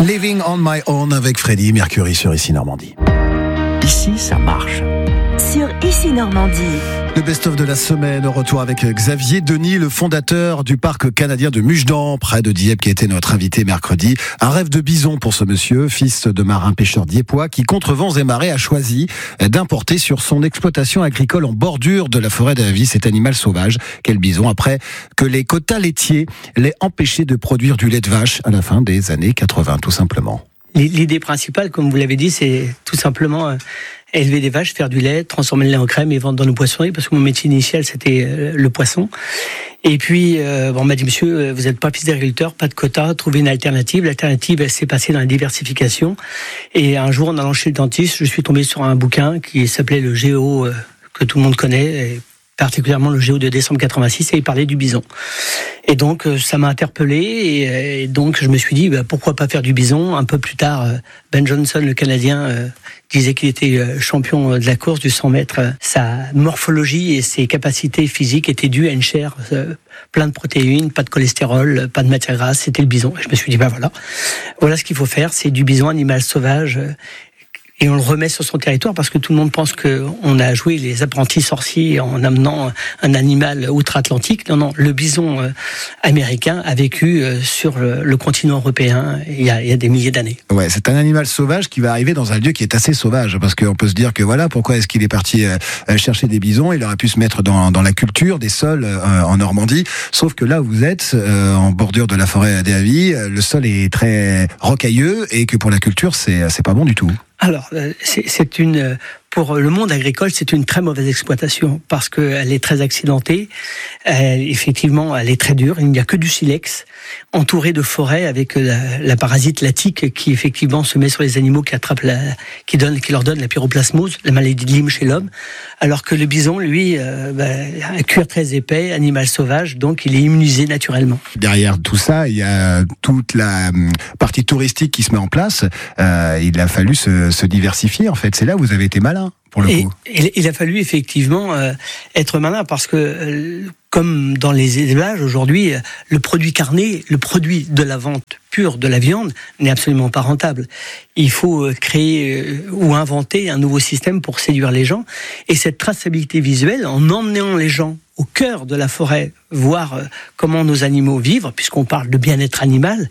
Living on my own avec Freddie Mercury sur Ici Normandie. Ici, ça marche. Sur Ici Normandie. Le best-of de la semaine, au retour avec Xavier Denis, le fondateur du parc canadien de Mugedan, près de Dieppe, qui était notre invité mercredi. Un rêve de bison pour ce monsieur, fils de marin pêcheur dieppois, qui contre vents et marées a choisi d'importer sur son exploitation agricole en bordure de la forêt d'Avie cet animal sauvage qu'est le bison, après que les quotas laitiers l'aient empêché de produire du lait de vache à la fin des années 80, tout simplement. L'idée principale, comme vous l'avez dit, c'est tout simplement élever des vaches, faire du lait, transformer le lait en crème et vendre dans nos poissonneries, parce que mon métier initial, c'était le poisson. Et puis, on m'a dit, monsieur, vous n'êtes pas fils d'agriculteur, pas de quota, trouvez une alternative. L'alternative, elle s'est passée dans la diversification. Et un jour, en allant chez le dentiste, je suis tombé sur un bouquin qui s'appelait le Géo, que tout le monde connaît, et particulièrement le Géo de décembre 86, et il parlait du bison. Et donc, ça m'a interpellé, et donc je me suis dit, pourquoi pas faire du bison. Un peu plus tard, Ben Johnson, le Canadien, disait qu'il était champion de la course du 100 mètres. Sa morphologie et ses capacités physiques étaient dues à une chair plein de protéines, pas de cholestérol, pas de matière grasse, c'était le bison. Et je me suis dit, voilà ce qu'il faut faire, c'est du bison, animal sauvage, et on le remet sur son territoire, parce que tout le monde pense qu'on a joué les apprentis sorciers en amenant un animal outre-Atlantique. Non, le bison américain a vécu sur le continent européen il y a des milliers d'années. Ouais, c'est un animal sauvage qui va arriver dans un lieu qui est assez sauvage, parce qu'on peut se dire que voilà, pourquoi est-ce qu'il est parti chercher des bisons? Il aurait pu se mettre dans la culture des sols en Normandie, sauf que là où vous êtes, en bordure de la forêt d'Avie, le sol est très rocailleux, et que pour la culture, c'est pas bon du tout. Alors, pour le monde agricole, c'est une très mauvaise exploitation, parce qu'elle est très accidentée. Effectivement, elle est très dure. Il n'y a que du silex, entouré de forêts avec la parasite latique qui effectivement se met sur les animaux, qui leur donne la pyroplasmose, la maladie de Lyme chez l'homme. Alors que le bison, lui, a un cuir très épais, animal sauvage, donc il est immunisé naturellement. Derrière tout ça, il y a toute la partie touristique qui se met en place. Il a fallu se diversifier, en fait. C'est là où vous avez été malin. Il a fallu effectivement être malin, parce que comme dans les élevages aujourd'hui, le produit carné, le produit de la vente pure de la viande n'est absolument pas rentable. Il faut créer ou inventer un nouveau système pour séduire les gens, et cette traçabilité visuelle, en emmenant les gens au cœur de la forêt, voir comment nos animaux vivent, puisqu'on parle de bien-être animal,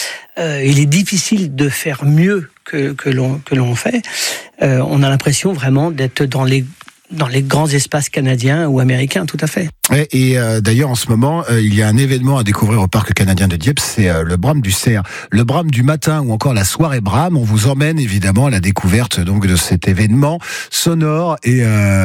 il est difficile de faire mieux que l'on fait. On a l'impression vraiment d'être dans les grands espaces canadiens ou américains, tout à fait. Et d'ailleurs, en ce moment, il y a un événement à découvrir au parc canadien de Dieppe, c'est le brame du cerf. Le brame du matin ou encore la soirée brame. On vous emmène évidemment à la découverte donc de cet événement sonore et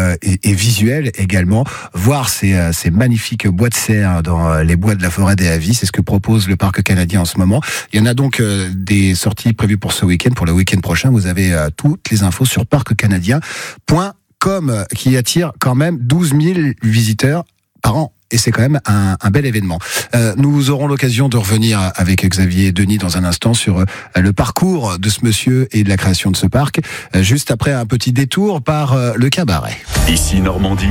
visuel également. Voir ces magnifiques bois de cerf dans les bois de la forêt des Avis, c'est ce que propose le parc canadien en ce moment. Il y en a donc des sorties prévues pour ce week-end. Pour le week-end prochain, vous avez toutes les infos sur parccanadien.com, qui attire quand même 12 000 visiteurs par an. Et c'est quand même un bel événement. Nous aurons l'occasion de revenir avec Xavier Denis dans un instant sur le parcours de ce monsieur et de la création de ce parc, juste après un petit détour par le cabaret. Ici Normandie,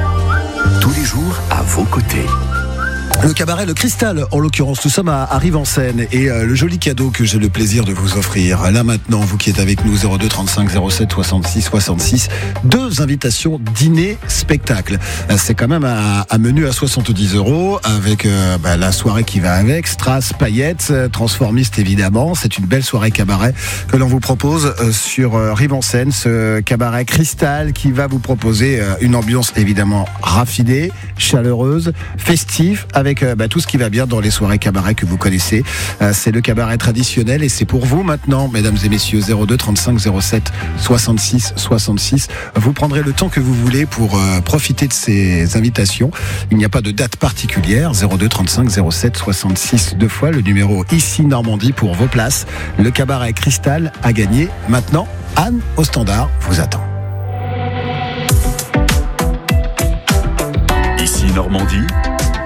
tous les jours à vos côtés. Le cabaret Le Cristal, en l'occurrence, nous sommes à Rive-en-Seine, et le joli cadeau que j'ai le plaisir de vous offrir, là maintenant, vous qui êtes avec nous, 02 35 07 66 66, 2 invitations dîner-spectacle. C'est quand même un menu à 70 €, avec la soirée qui va avec, strass, paillettes, transformiste évidemment. C'est une belle soirée cabaret que l'on vous propose sur Rive-en-Seine, ce cabaret Cristal qui va vous proposer une ambiance évidemment raffinée, chaleureuse, festive, avec tout ce qui va bien dans les soirées cabaret que vous connaissez. C'est le cabaret traditionnel, et c'est pour vous maintenant, mesdames et messieurs. 02 35 07 66 66. Vous prendrez le temps que vous voulez pour profiter de ces invitations. Il n'y a pas de date particulière. 02 35 07 66 2 fois le numéro Ici Normandie pour vos places. Le cabaret Cristal a gagné. Maintenant, Anne au standard vous attend. Ici Normandie,